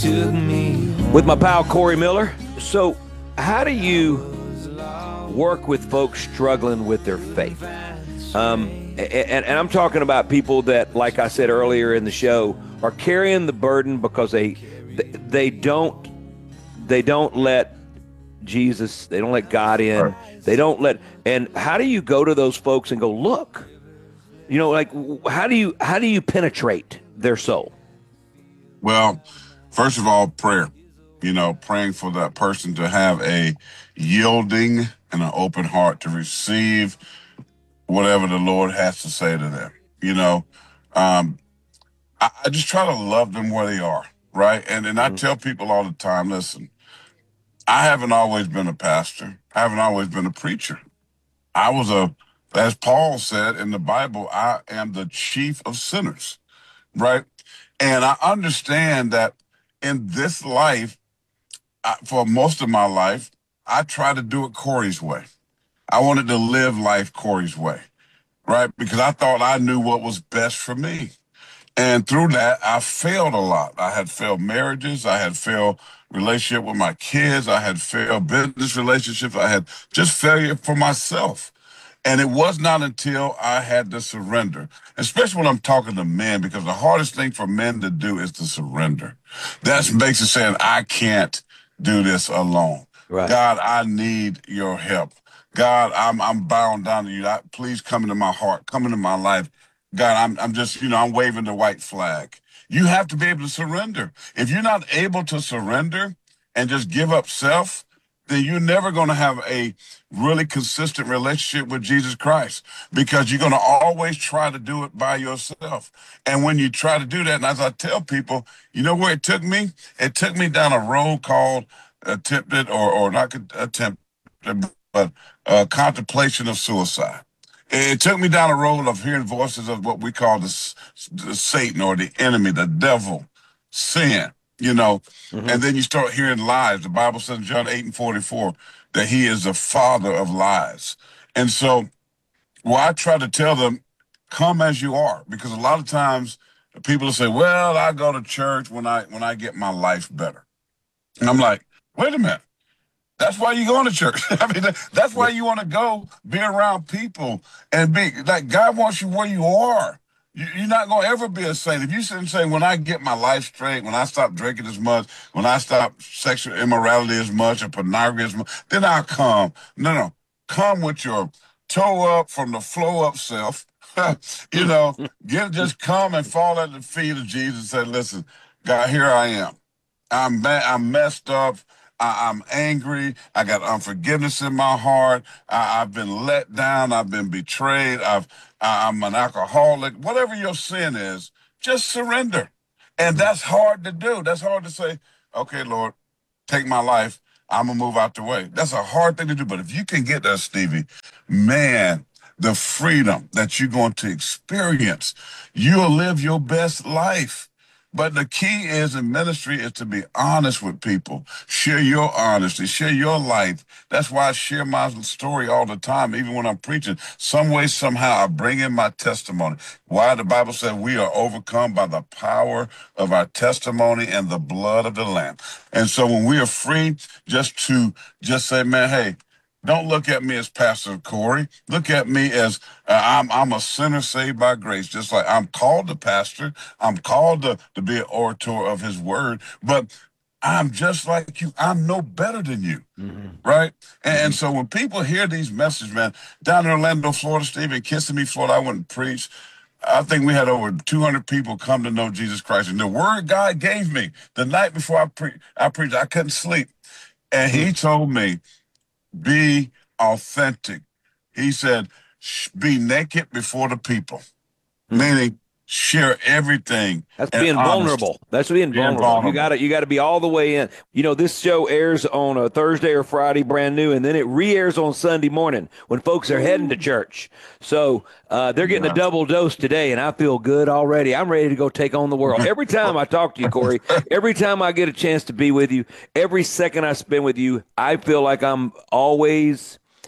With my pal Corey Miller. So, how do you work with folks struggling with their faith? And I'm talking about people that, like I said earlier in the show, are carrying the burden because they don't let Jesus, they don't let God in, they don't let. And how do you go to those folks and go, look, like how do you penetrate their soul? Well, first of all, prayer. Praying for that person to have a yielding and an open heart to receive whatever the Lord has to say to them. I just try to love them where they are, right? And I tell people all the time, listen, I haven't always been a pastor. I haven't always been a preacher. As Paul said in the Bible, I am the chief of sinners, right? And I understand that in this life, for most of my life, I try to do it Corey's way. I wanted to live life Corey's way, right? Because I thought I knew what was best for me. And through that, I failed a lot. I had failed marriages. I had failed relationship with my kids. I had failed business relationships. I had just failure for myself. And it was not until I had to surrender, especially when I'm talking to men, because the hardest thing for men to do is to surrender. That makes it saying, I can't do this alone. Right. God, I need your help. God, I'm bound down to you. Please come into my heart, come into my life. God, I'm just, I'm waving the white flag. You have to be able to surrender. If you're not able to surrender and just give up self, then you're never going to have a really consistent relationship with Jesus Christ, because you're going to always try to do it by yourself. And when you try to do that, and as I tell people, you know where it took me? It took me down a road called attempted or not attempted, but contemplation of suicide. It took me down a road of hearing voices of what we call the Satan or the enemy, the devil, sin, and then you start hearing lies. The Bible says in John 8:44 that he is the father of lies. And so, I try to tell them, come as you are, because a lot of times people will say, well, I go to church when I get my life better. And I'm like, wait a minute. That's why you going to church. I mean, that's why you want to go be around people and be like, God wants you where you are. You're not going to ever be a saint. If you sit and say, when I get my life straight, when I stop drinking as much, when I stop sexual immorality as much or pornography as much, then I'll come. No. Come with your toe up from the flow up self. Just come and fall at the feet of Jesus and say, listen, God, here I am. I'm messed up. I'm angry. I got unforgiveness in my heart. I've been let down. I've been betrayed. I'm an alcoholic. Whatever your sin is, just surrender. And that's hard to do. That's hard to say, okay, Lord, take my life. I'm going to move out the way. That's a hard thing to do. But if you can get there, Stevie, man, the freedom that you're going to experience, you'll live your best life. But the key is in ministry is to be honest with people. Share your honesty. Share your life. That's why I share my story all the time, even when I'm preaching. Some way, somehow, I bring in my testimony. Why? The Bible said we are overcome by the power of our testimony and the blood of the Lamb. And so when we are free just say, man, hey, don't look at me as Pastor Corey. Look at me as I'm a sinner saved by grace. Just like I'm called to pastor, I'm called to be an orator of his word, but I'm just like you. I'm no better than you, right? And so when people hear these messages, man, down in Orlando, Florida, Steve, in Kissimmee, Florida, I went and preached. I think we had over 200 people come to know Jesus Christ. And the word God gave me the night before I preached, I couldn't sleep. And he told me, be authentic. He said, be naked before the people, meaning share everything. That's being vulnerable. That's being vulnerable. You gotta be all the way in. This show airs on a Thursday or Friday, brand new, and then it re-airs on Sunday morning when folks are heading to church. So they're getting a double dose today, and I feel good already. I'm ready to go take on the world. Every time I talk to you, Corey, every time I get a chance to be with you, every second I spend with you, I feel like I'm always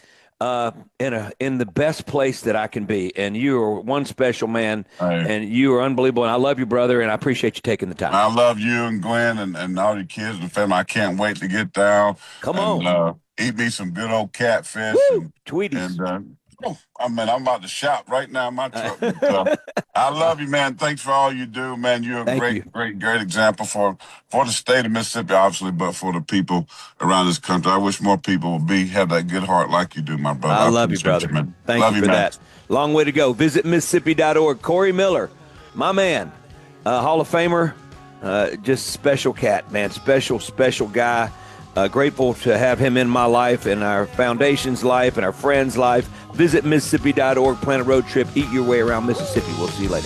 in the best place that I can be. And you are one special man, Hey, and you are unbelievable. And I love you, brother, and I appreciate you taking the time. I love you and Glenn and all your kids and family. I can't wait to get down Come and on. eat me some good old catfish Woo! and Tweeties. and I mean, I'm about to shop right now in my truck. But I love you, man. Thanks for all you do, man. You're a Thank you. great example for the state of Mississippi, obviously, but for the people around this country. I wish more people would have that good heart like you do, my brother. I I love you, appreciate brother. you, man. Thank Love you you, for man. that. Long way to go. Visit Mississippi.org. Corey Miller, my man, Hall of Famer, just special cat, man. Special guy. Grateful to have him in my life and our foundation's life and our friends' life. Visit Mississippi.org. Plan a road trip. Eat your way around Mississippi. We'll see you later.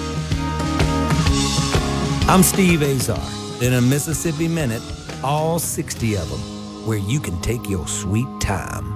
I'm Steve Azar. In a Mississippi Minute, all 60 of them, where you can take your sweet time.